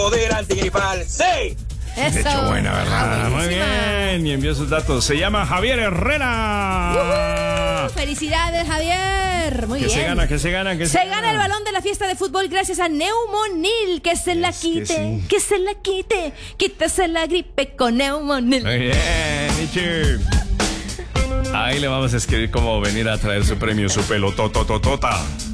Poder antigripal, ¡sí! Eso. Hecho buena, ¿verdad? Muy Buenísima. bien. Y envió sus datos. Se llama Javier Herrera. Felicidades, Javier. Muy ¿Qué bien. se gana? ¿Qué se gana? ¿Qué Se gana el balón de la fiesta de fútbol gracias a Neumonil. Que se la Es que quite, sí. que se la quite. Quítese la gripe con Neumonil. Muy bien, Michi. Ahí le vamos a escribir cómo venir a traer su premio, su pelotototota.